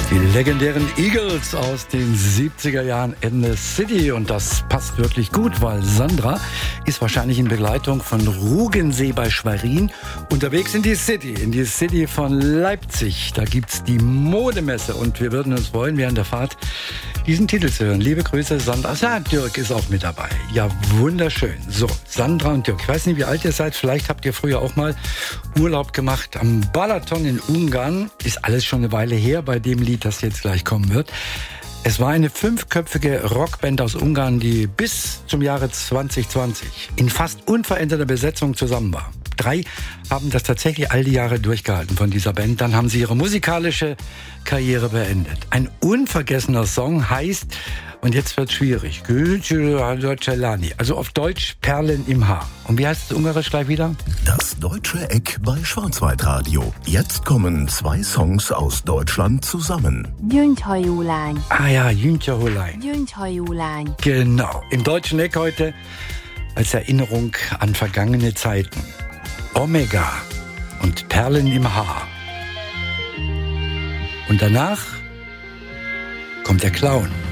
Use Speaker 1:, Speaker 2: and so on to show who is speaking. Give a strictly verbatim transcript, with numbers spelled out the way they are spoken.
Speaker 1: Die legendären Eagles aus den siebziger Jahren in the City. Und das passt wirklich gut, weil Sandra ist wahrscheinlich in Begleitung von Rugensee bei Schwerin unterwegs in die City, in die City von Leipzig. Da gibt's die Modemesse und wir würden uns freuen, während der Fahrt diesen Titel zu hören. Liebe Grüße, Sandra. Ja, Dirk ist auch mit dabei. Ja, wunderschön. So, Sandra und Dirk. Ich weiß nicht, wie alt ihr seid. Vielleicht habt ihr früher auch mal Urlaub gemacht am Balaton in Ungarn. Ist alles schon eine Weile her bei dem Lied, das jetzt gleich kommen wird. Es war eine fünfköpfige Rockband aus Ungarn, die bis zum Jahre zwanzig zwanzig in fast unveränderter Besetzung zusammen war. Drei haben das tatsächlich all die Jahre durchgehalten von dieser Band. Dann haben sie ihre musikalische Karriere beendet. Ein unvergessener Song heißt, und jetzt wird schwierig, also auf Deutsch Perlen im Haar. Und wie heißt es ungarisch gleich wieder?
Speaker 2: Das deutsche Eck bei Schwarzwaldradio. Jetzt kommen zwei Songs aus Deutschland zusammen.
Speaker 3: Gyöngyhajú lány.
Speaker 1: Ah ja, Gyöngyhajú lány.
Speaker 3: Gyöngyhajú lány.
Speaker 1: Genau, im deutschen Eck heute als Erinnerung an vergangene Zeiten. Omega und Perlen im Haar. Und danach kommt der Clown.